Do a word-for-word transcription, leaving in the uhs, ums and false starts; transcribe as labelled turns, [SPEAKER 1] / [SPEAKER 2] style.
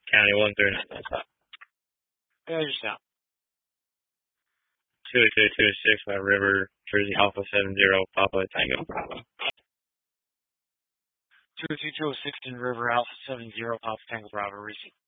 [SPEAKER 1] County one three nine five.
[SPEAKER 2] Yeah, just now.
[SPEAKER 1] two two two six by River, Jersey Alpha seven zero, Papa Tango Bravo.
[SPEAKER 2] two two two six in River Alpha seven zero, Papa Tango Bravo, receive.